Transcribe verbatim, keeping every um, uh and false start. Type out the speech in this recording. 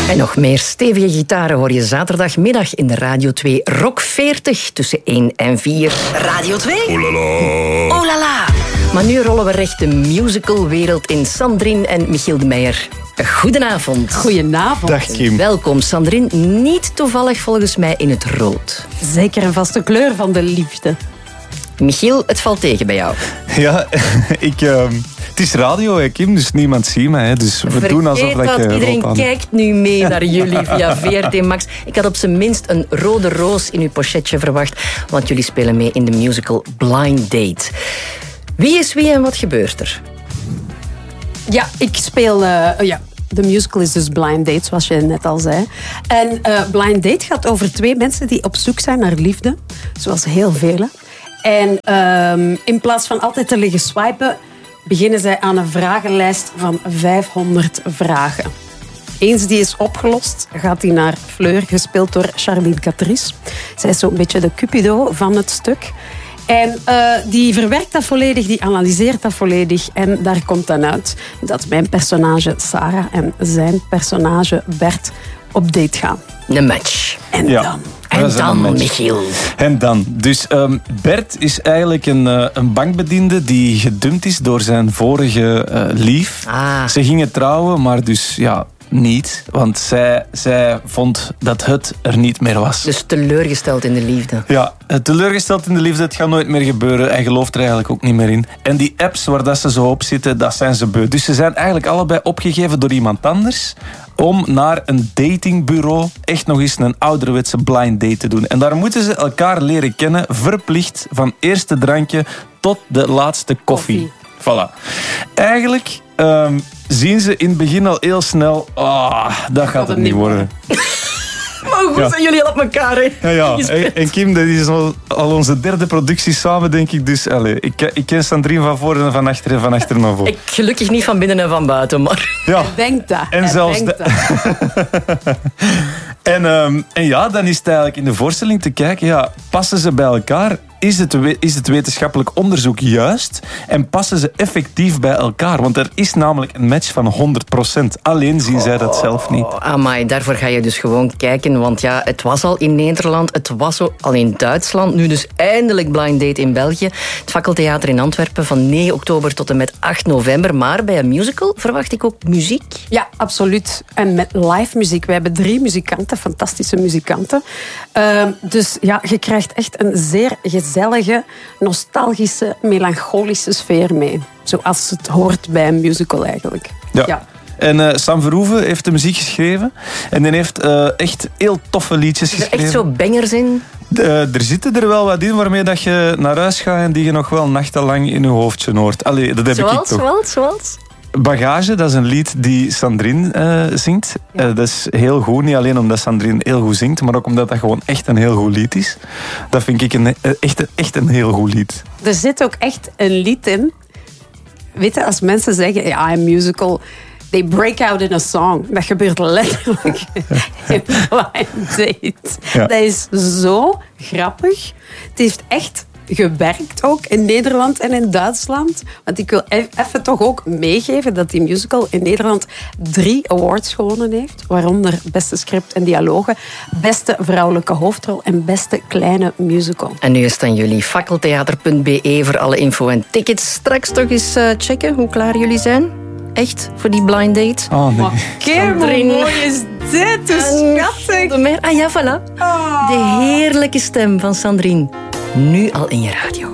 En nog meer stevige gitaren hoor je zaterdagmiddag in de Radio twee Rock veertig tussen één en vier. Radio twee? Oh la la. Oh la la. Maar nu rollen we recht de musicalwereld in. Sandrine en Michiel de Meijer. Goedenavond. Goedenavond. Dag Kim. Welkom Sandrine. Niet toevallig volgens mij in het rood. Zeker een vaste kleur van de liefde. Michiel, het valt tegen bij jou. Ja, ik... Uh, het is radio, hè, Kim, dus niemand ziet mij. Hè, dus we Vergeet doen alsof dat, ik uh, iedereen aan... kijkt nu mee naar jullie via V R T Max. Ik had op zijn minst een rode roos in uw pochetje verwacht, want jullie spelen mee in de musical Blind Date. Wie is wie en wat gebeurt er? Ja, ik speel... Uh, ja. De musical is dus Blind Date, zoals je net al zei. En uh, Blind Date gaat over twee mensen die op zoek zijn naar liefde. Zoals heel velen. En uh, in plaats van altijd te liggen swipen, beginnen zij aan een vragenlijst van vijfhonderd vragen. Eens die is opgelost, gaat hij naar Fleur, gespeeld door Charline Catrice. Zij is zo'n beetje de Cupido van het stuk. En uh, die verwerkt dat volledig, die analyseert dat volledig. En daar komt dan uit dat mijn personage Sarah en zijn personage Bert op date gaan. Een match. En Ja. dan... En dan, Michiel. En dan. Dus um, Bert is eigenlijk een, uh, een bankbediende die gedumpt is door zijn vorige uh, lief. Ah. Ze gingen trouwen, maar dus ja, niet. Want zij, zij vond dat het er niet meer was. Dus teleurgesteld in de liefde. Ja, teleurgesteld in de liefde, het gaat nooit meer gebeuren. Hij gelooft er eigenlijk ook niet meer in. En die apps waar dat ze zo op zitten, dat zijn ze beu. Dus ze zijn eigenlijk allebei opgegeven door iemand anders om naar een datingbureau echt nog eens een ouderwetse blind date te doen. En daar moeten ze elkaar leren kennen, verplicht, van eerste drankje tot de laatste koffie. Koffie. Voilà. Eigenlijk um, zien ze in het begin al heel snel, ah, dat gaat het niet worden. Maar hoe Ja. zijn jullie al op elkaar, hè? Ja, ja. En, en Kim, dat is al, al onze derde productie samen, denk ik. Dus allez, ik, ik ken Sandrine van voor en van achter en van achter naar voor. Ik gelukkig niet van binnen en van buiten, maar... Ja. Denk dat. En Hij zelfs denkt de- dat. En, um, en ja, dan is het eigenlijk in de voorstelling te kijken, ja, passen ze bij elkaar? Is het, we- is het wetenschappelijk onderzoek juist? En passen ze effectief bij elkaar? Want er is namelijk een match van honderd procent. Alleen zien zij dat zelf niet. Oh, amai, daarvoor ga je dus gewoon kijken. Want ja, het was al in Nederland, het was al in Duitsland. Nu dus eindelijk Blind Date in België. Het Fakkeltheater in Antwerpen van negen oktober tot en met acht november. Maar bij een musical verwacht ik ook muziek. Ja, absoluut. En met live muziek. We hebben drie muzikanten, fantastische muzikanten. Uh, dus ja, je krijgt echt een zeer gezellige, nostalgische, melancholische sfeer mee. Zoals het hoort bij een musical eigenlijk. Ja. Ja. En uh, Sam Verhoeven heeft de muziek geschreven. En die heeft uh, echt heel toffe liedjes Er geschreven. echt zo bangers in. Uh, er zitten er wel wat in waarmee dat je naar huis gaat en die je nog wel nachtenlang in je hoofdje hoort. Allee, dat heb ik Zoals, toch. zoals, zoals? Bagage, dat is een lied die Sandrine uh, zingt. Ja. Uh, dat is heel goed, niet alleen omdat Sandrine heel goed zingt, maar ook omdat dat gewoon echt een heel goed lied is. Dat vind ik een, uh, echt, een- echt een heel goed lied. Er zit ook echt een lied in. Weet je, als mensen zeggen, ja, een musical, they break out in a song. Dat gebeurt letterlijk in Blind Date. Ja. Dat is zo grappig. Het heeft echt gewerkt ook in Nederland en in Duitsland. Want ik wil e- even toch ook meegeven dat die musical in Nederland drie awards gewonnen heeft. Waaronder beste script en dialogen, beste vrouwelijke hoofdrol en beste kleine musical. En nu is het aan jullie. Fakkeltheater punt b e voor alle info en tickets. Straks toch eens uh, checken hoe klaar jullie zijn. Echt, voor die blind date. Oh nee. Kim, hoe Sandrine. mooi is dit? Hoe schattig. De mer- Ah ja, voilà. De heerlijke stem van Sandrine. Nu al in je radio.